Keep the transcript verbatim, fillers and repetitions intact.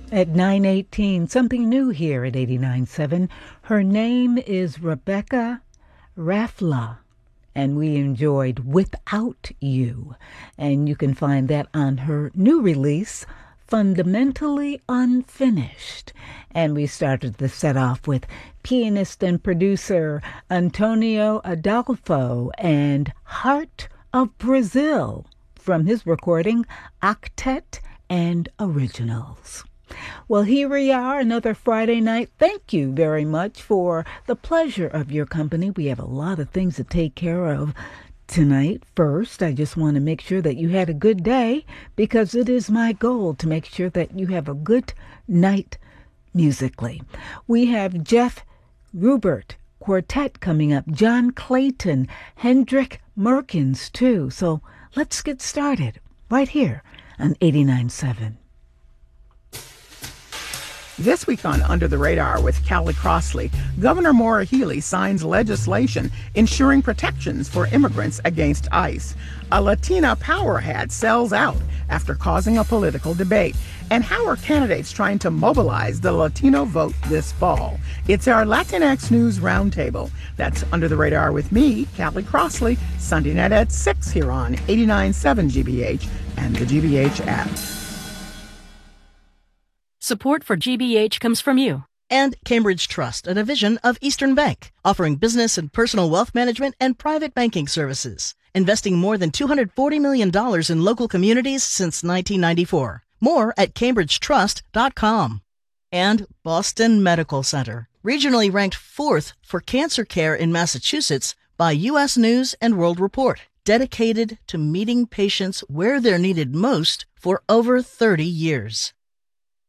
At nine eighteen, something new here at eighty-nine point seven. Her name is Rebecca Rafla, and we enjoyed Without You. And you can find that on her new release, Fundamentally Unfinished. And we started the set off with pianist and producer Antonio Adolfo and Heart of Brazil from his recording Octet and Originals. Well, here we are, another Friday night. Thank you very much for the pleasure of your company. We have a lot of things to take care of tonight. First, I just want to make sure that you had a good day, because it is my goal to make sure that you have a good night musically. We have Jeff Rubert Quartet coming up, John Clayton, Hendrik Merkins too. So let's get started right here on eighty-nine point seven. This week on Under the Radar with Callie Crossley, Governor Maura Healey signs legislation ensuring protections for immigrants against ICE. A Latina power hat sells out after causing a political debate. And how are candidates trying to mobilize the Latino vote this fall? It's our Latinx News Roundtable. That's Under the Radar with me, Callie Crossley, Sunday night at six here on eighty-nine point seven G B H and the G B H app. Support for G B H comes from you. And Cambridge Trust, a division of Eastern Bank, offering business and personal wealth management and private banking services, investing more than two hundred forty million dollars in local communities since nineteen ninety-four. More at cambridge trust dot com. And Boston Medical Center, regionally ranked fourth for cancer care in Massachusetts by U S News and World Report, dedicated to meeting patients where they're needed most for over thirty years.